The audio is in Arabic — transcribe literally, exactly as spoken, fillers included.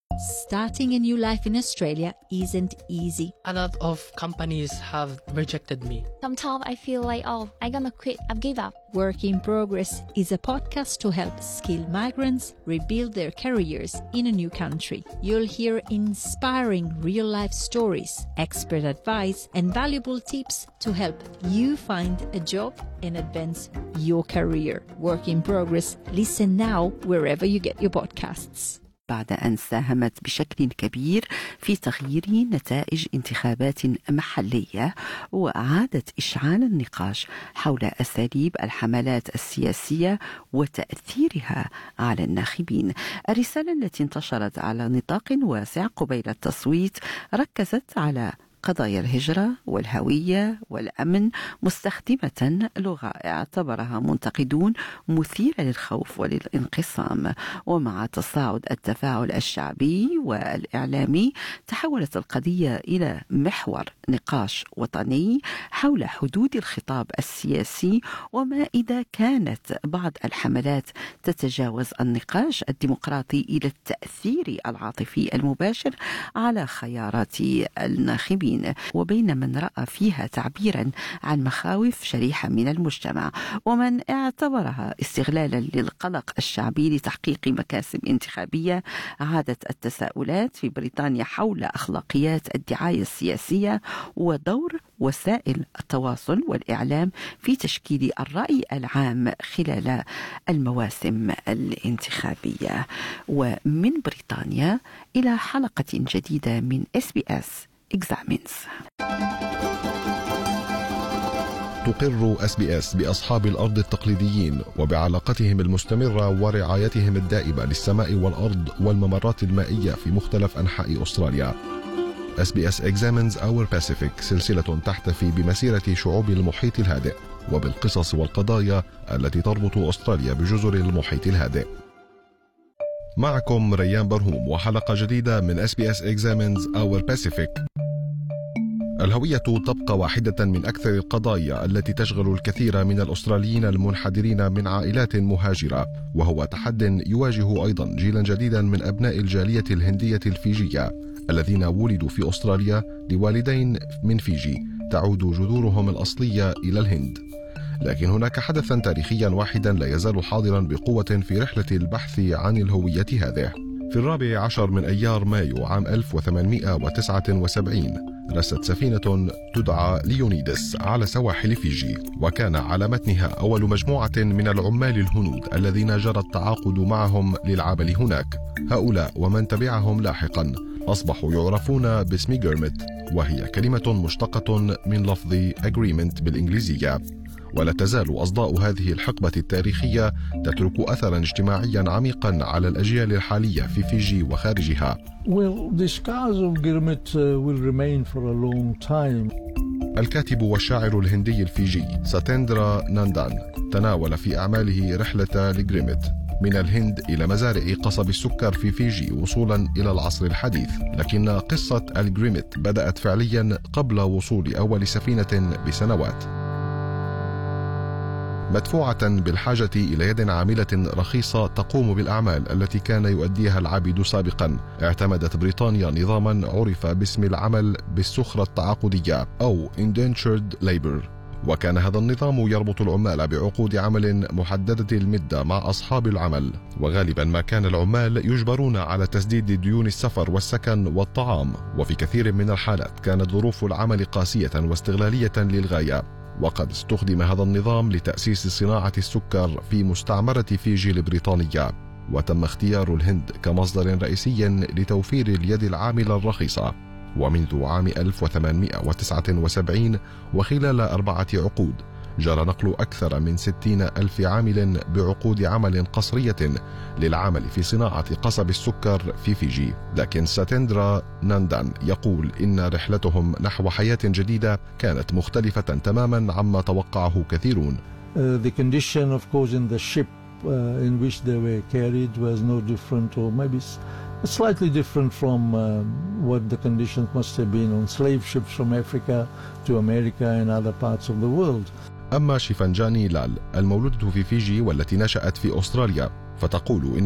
Starting a new life in Australia isn't easy. A lot of companies have rejected me. Sometimes I feel like, oh, I'm gonna quit, I've give up. Work in Progress is a podcast to help skilled migrants rebuild their careers in a new country. You'll hear inspiring real-life stories, expert advice, and valuable tips to help you find a job and advance your career. Work in Progress. Listen now wherever you get your podcasts. بعد أن ساهمت بشكل كبير في تغيير نتائج انتخابات محلية وأعادت إشعال النقاش حول أساليب الحملات السياسية وتأثيرها على الناخبين. الرسالة التي انتشرت على نطاق واسع قبيل التصويت ركزت على قضايا الهجرة والهوية والأمن، مستخدمة لغة اعتبرها منتقدون مثيرة للخوف وللانقسام. ومع تصاعد التفاعل الشعبي والإعلامي تحولت القضية إلى محور نقاش وطني حول حدود الخطاب السياسي، وما إذا كانت بعض الحملات تتجاوز النقاش الديمقراطي إلى التأثير العاطفي المباشر على خيارات الناخبين، وبين من رأى فيها تعبيرا عن مخاوف شريحة من المجتمع ومن اعتبرها استغلالا للقلق الشعبي لتحقيق مكاسب انتخابية. عادت التساؤلات في بريطانيا حول أخلاقيات الدعاية السياسية ودور وسائل التواصل والإعلام في تشكيل الرأي العام خلال المواسم الانتخابية. ومن بريطانيا إلى حلقة جديدة من إس بي إس Examines. تقر إس بي إس بأصحاب الأرض التقليديين وبعلاقتهم المستمرة ورعايتهم الدائمة للسماء والأرض والممرات المائية في مختلف أنحاء أستراليا. إس بي إس Examines Our Pacific سلسلة تحتفي بمسيرة شعوب المحيط الهادئ وبالقصص والقضايا التي تربط أستراليا بجزر المحيط الهادئ. معكم ريان برهوم وحلقة جديدة من إس بي إس Examines Our Pacific. الهوية تبقى واحدة من أكثر القضايا التي تشغل الكثير من الأستراليين المنحدرين من عائلات مهاجرة، وهو تحد يواجه أيضا جيلا جديدا من أبناء الجالية الهندية الفيجية الذين ولدوا في أستراليا لوالدين من فيجي تعود جذورهم الأصلية إلى الهند. لكن هناك حدثا تاريخيا واحدا لا يزال حاضرا بقوة في رحلة البحث عن الهوية هذه. في الرابع عشر من أيار مايو عام ألف وثمانمائة وتسعة وسبعين رست سفينة تدعى ليونيدس على سواحل فيجي، وكان على متنها أول مجموعة من العمال الهنود الذين جرى التعاقد معهم للعمل هناك. هؤلاء ومن تبعهم لاحقا أصبحوا يعرفون باسم جيرمت، وهي كلمة مشتقة من لفظ agreement بالإنجليزية. ولا تزال أصداء هذه الحقبة التاريخية تترك أثرا اجتماعيا عميقا على الأجيال الحالية في فيجي وخارجها. Well, the scars of Gurmit uh, will remain for a long time. الكاتب والشاعر الهندي الفيجي ساتيندرا ناندان تناول في أعماله رحلة لجريمت من الهند إلى مزارع قصب السكر في فيجي وصولا إلى العصر الحديث، لكن قصة الجريمت بدأت فعليا قبل وصول أول سفينة بسنوات. مدفوعة بالحاجة إلى يد عاملة رخيصة تقوم بالأعمال التي كان يؤديها العبيد سابقا، اعتمدت بريطانيا نظاما عرف باسم العمل بالسخرة التعاقدية أو indentured labor، وكان هذا النظام يربط العمال بعقود عمل محددة المدة مع أصحاب العمل، وغالبا ما كان العمال يجبرون على تسديد ديون السفر والسكن والطعام، وفي كثير من الحالات كانت ظروف العمل قاسية واستغلالية للغاية. وقد استخدم هذا النظام لتأسيس صناعة السكر في مستعمرة فيجي البريطانية، وتم اختيار الهند كمصدر رئيسي لتوفير اليد العاملة الرخيصة. ومنذ عام ألف وثمانمائة وتسعة وسبعين وخلال أربعة عقود جرى نقل أكثر من ستين ألف عامل بعقود عمل قصرية للعمل في صناعة قصب السكر في فيجي. لكن ساتيندرا ناندان يقول إن رحلتهم نحو حياة جديدة كانت مختلفة تماما عما توقعه كثيرون. Uh, the condition of course in the ship uh, in which they were carried was no different, or maybe slightly different from uh, what the conditions must have been on slave ships from Africa to America and other parts of the world. أما شيفانجاني لال المولودة في فيجي والتي نشأت في أستراليا فتقول إن